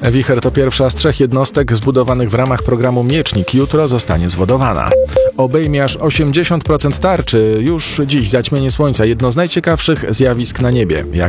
Wicher to pierwsza z 3 jednostek zbudowanych w ramach programu Miecznik. Jutro zostanie zwodowana. Obejmie aż 80% tarczy. Już dziś zaćmienie słońca, jedno z najciekawszych zjawisk na niebie.